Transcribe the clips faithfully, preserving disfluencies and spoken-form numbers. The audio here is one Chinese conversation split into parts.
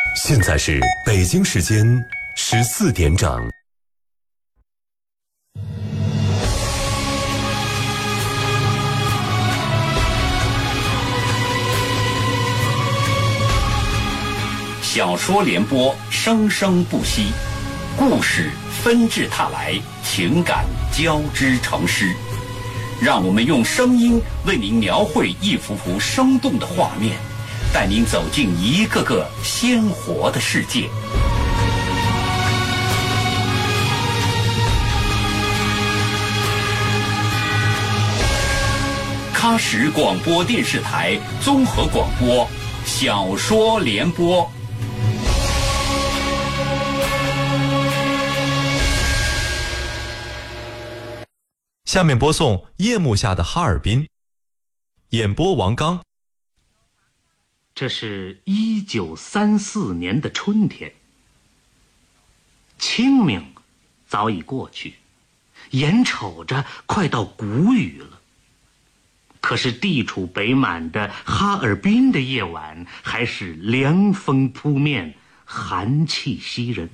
现在是北京时间十四点整。 小说联播，生生不息，故事纷至沓来，情感交织成诗。让我们用声音为您描绘一幅幅生动的画面，带您走进一个个鲜活的世界。喀什广播电视台综合广播，小说联播。 下面播送《夜幕下的哈尔滨》，演播王刚。 这是一九三四年的春天，清明早已过去，眼瞅着快到谷雨了。可是地处北满的哈尔滨的夜晚还是凉风扑面，寒气袭人。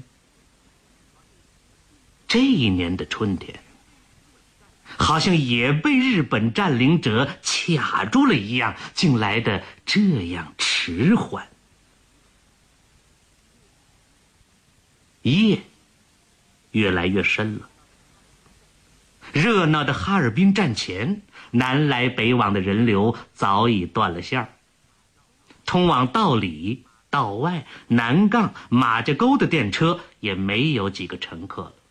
这一年的春天好像也被日本占领者卡住了一样，竟来得这样迟缓。夜越来越深了，热闹的哈尔滨站前，南来北往的人流早已断了线儿，通往道里、道外、南岗、马家沟的电车也没有几个乘客了。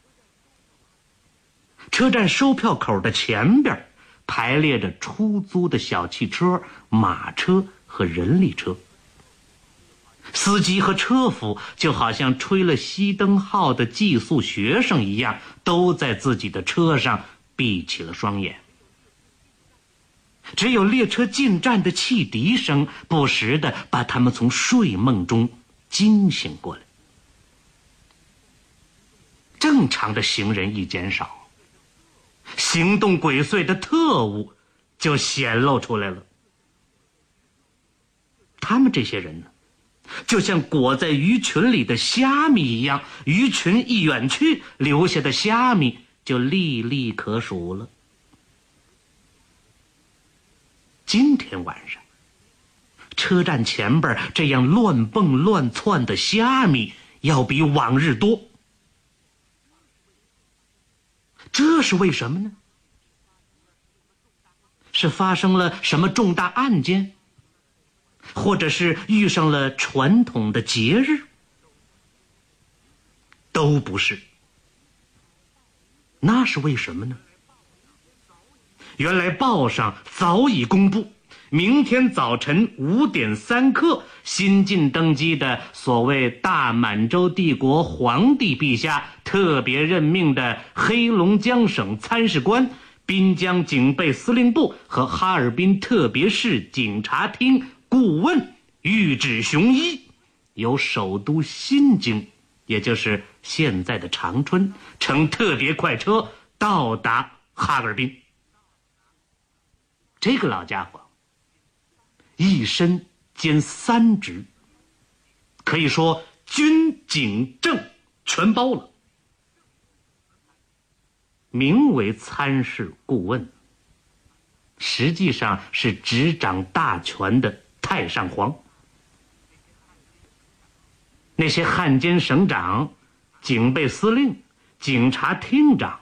车站售票口的前边排列着出租的小汽车、马车和人力车，司机和车夫就好像吹了熄灯号的寄宿学生一样，都在自己的车上闭起了双眼。只有列车进站的汽笛声不时地把他们从睡梦中惊醒过来。正常的行人一减少，行动鬼祟的特务就显露出来了。他们这些人呢，就像裹在鱼群里的虾米一样，鱼群一远去，留下的虾米就粒粒可数了。今天晚上，车站前边这样乱蹦乱窜的虾米要比往日多。这是为什么呢？是发生了什么重大案件，或者是遇上了传统的节日？都不是。那是为什么呢？原来报上早已公布，明天早晨五点三刻，新晋登基的所谓大满洲帝国皇帝陛下特别任命的黑龙江省参事官、滨江警备司令部和哈尔滨特别市警察厅顾问玉指雄一，由首都新京，也就是现在的长春，乘特别快车到达哈尔滨。这个老家伙一身兼三职，可以说军警政全包了。名为参事顾问，实际上是执掌大权的太上皇。那些汉奸省长、警备司令、警察厅长